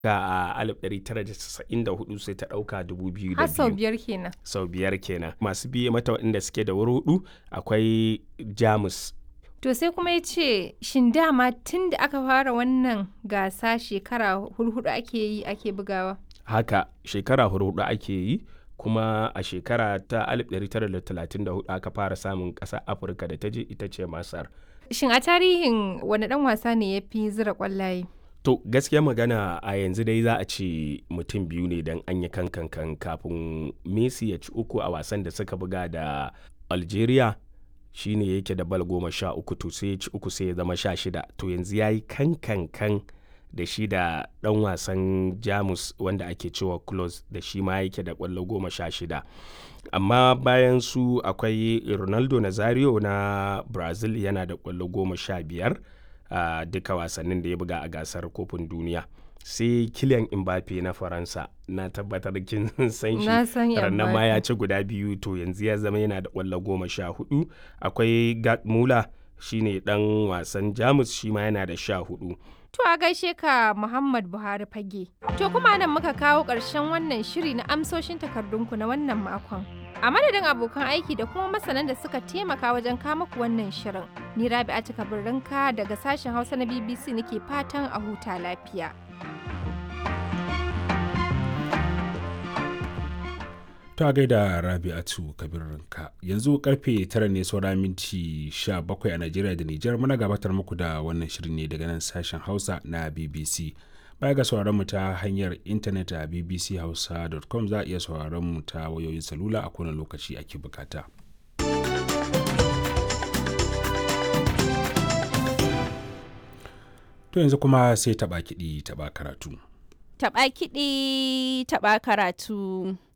a 1994 sai ta ɗauka 2002. Har sau biyar kenan. Sau biyar kenan. Masu biye mata waɗanda suke da wuri hudu akwai Jamus. To sai kuma ya ce shin dama tun da aka fara wannan gasa shekara hurhudu ake bugawa? Haka shekara hurhudu ake yi, kuma a shekara ta 1934 aka fara samun ƙasar Afirka da ta je ita ce Masar. Shin a tarihin wani ɗan wasa ne ya fi zira ƙwallaye? To gaskiya magana a yanzu dai za a ce mutum biyu ne don an yi kankan kafin Messi ya ci 3 a wasan da suka buga da Algeria. Shi ne yake da bal 13, to sai ya ci 3 sai ya zama 16. To yanzu ya yi kankan da shi da ɗan wasan Jamus wanda ake cewa Klose, da shi ma yake da ƙwallo 16. Amma bayan su akwai Ronaldo Nazario na Brazil, yana da ƙwallo 15 a duka wasannin da ya buga a gasar kofin duniya. Sai Kylian Mbappe na Faransa, na tabbatar kin san shi, rannan ma ya ci guda 2, to yanzu ya zama yana da ƙwallo 14. Akwai Gerd Müller, shine ɗan wasan Jamus, shi ma yana da 14. To a gaishe ka Muhammad Buhari Fage. To kuma nan muka kawo ƙarshen wannan shiri na amsoshin takardunku na wannan makon. A madadin abokan aiki da kuma masanan da suka taimaka wajen kama ku wannan shirin. Ni Rabi'atu Kabirrinka daga sashen Hausa na BBC nake fatan a huta lafiya. Ta gaida Rabi'atu Kabirrinka. Yanzu karfe 9 ne saura minti 17 a Najeriya da Nijar. Muna gabatar muku da wannan shirin ne daga nan sashen Hausa na BBC. Baya ga sauraron mu ta hanyar intanet a bbchausa.com, za a iya sauraron mu ta wayoyin salula a kowane lokaci ake bukata. To yanzu kuma sai taɓa kiɗi taɓa karatu. Taɓa kiɗi taɓa karatu.